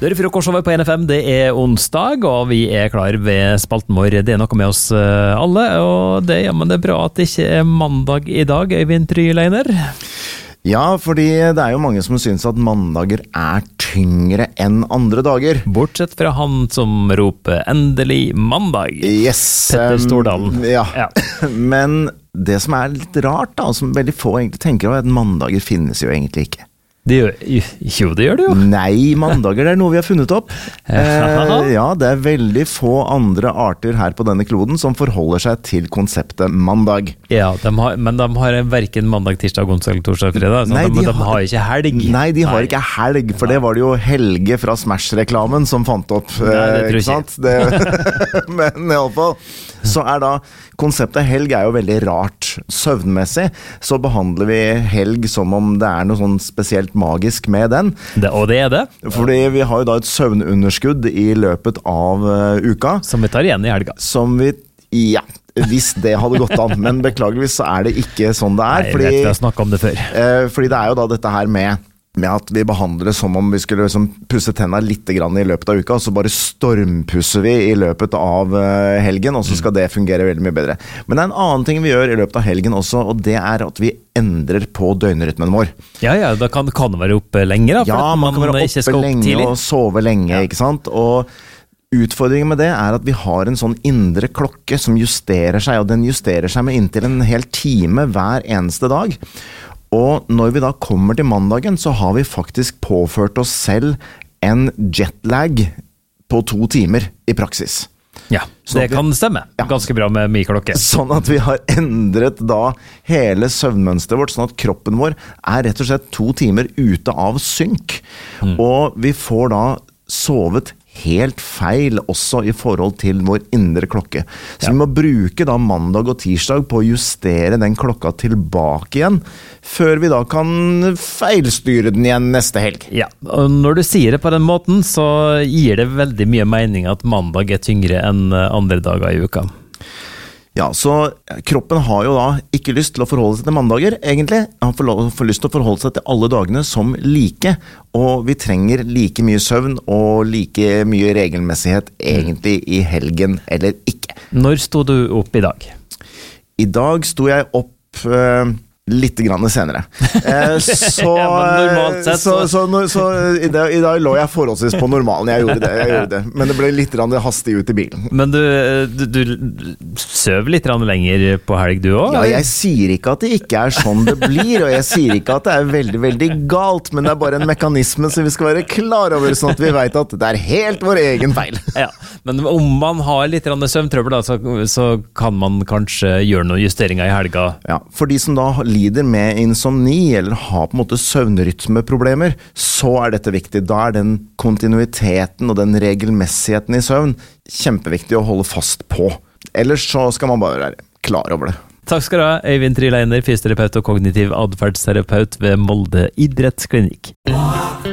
Det er frokostover på NFM, det er onsdag, og vi er klar ved spalten vår. Det er noe med oss alle, og det er bra at det ikke er mandag i dag, Øyvind Tryleiner. Ja, fordi det er jo mange som synes at mandager er tyngre enn andre dager. Bortsett fra han som roper endelig mandag. Yes. Petter Stordalen. Ja. Men det som er litt rart da, som veldig få egentlig tenker over, er at mandager finnes jo egentlig ikke. Det gjør det jo. Nei, mandager det er noe vi har funnet opp. Ja, det er veldig få andre arter her på denne kloden som forholder seg til konseptet mandag. Ja, men de har hverken mandag, tirsdag, onsdag, torsdag, fredag. Nei, de har ikke helg. Nei, de har ikke helg, for det var det jo Helge fra Smash-reklamen som fant opp. Nei, det tror jeg ikke. Men i alle fall, så er da konseptet helg er jo veldig rart. Søvnmessig så behandler vi helg som om det er noe sånn spesielt magisk med den. Og det er det. Fordi vi har jo da et søvnunderskudd i løpet av uka. Som vi tar igjen i helga. Ja, hvis det hadde gått an. Men beklageligvis så er det ikke sånn det er. Nei, jeg vet vi har snakket om det før. Fordi det er jo da dette her med at vi behandler det som om vi skulle liksom pusse tennene litt grann i løpet av uka, og så bare stormpusser vi i løpet av helgen, og så skal det fungere veldig mye bedre. Men det er en annen ting vi gjør i løpet av helgen også, og det er at vi endrer på døgnrytmen vår. Ja, da kan det være oppe lenger da, ja, man kan være oppe lenge tidlig. Og sove lenge, ja. Ikke sant? Og utfordringen med det er at vi har en sånn indre klokke som justerer seg, og den justerer seg med inntil en hel time hver eneste dag. Og når vi da kommer til mandagen, så har vi faktisk påført oss selv en jetlag på 2 timer i praksis. Ja, det kan stemme. Ja. Ganske bra med min klokke. Sånn at vi har endret da hele søvnmønsteret vårt, sånn at kroppen vår er rett og slett 2 timer ute av synk. Og vi får da sovet helt feil også i forhold til vår indre klokke. Så vi må bruke da mandag og tirsdag på å justere den klokka tilbake igjen, før vi da kan feilstyre den igjen neste helg. Ja, og når du sier det på den måten, så gir det veldig mye mening at mandag er tyngre enn andre dager i uka. Ja, så kroppen har jo da ikke lyst til å forholde seg til mandager, egentlig. Han får lyst til å forholde seg til alle dagene som like, og vi trenger like mye søvn og like mye regelmessighet egentlig i helgen eller ikke. Når sto du opp i dag? I dag sto jeg opp litt grann senere. Så i dag lå jeg forholdsvis på normalen. Jeg gjorde det. Men det ble litt hastig ut i bilen. Men du søv litt lenger på helg du også? Ja, jeg sier ikke at det ikke er sånn det blir, og jeg sier ikke at det er veldig, veldig galt, men det er bare en mekanisme som vi skal være klar over, sånn at vi vet at det er helt vår egen feil. Ja, men om man har litt søvntrøbbel, så kan man kanskje gjøre noen justeringer i helga. Ja, for de som da lider med insomni eller har på en måte søvnrytmeproblemer, så er dette viktig. Da er den kontinuiteten og den regelmessigheten i søvn kjempeviktig å holde fast på. Ellers så skal man bare være klar over det. Takk skal du ha, Øyvind Tryleiner, fysioterapeut og kognitiv adferdsterapeut ved Molde idrettsklinikk.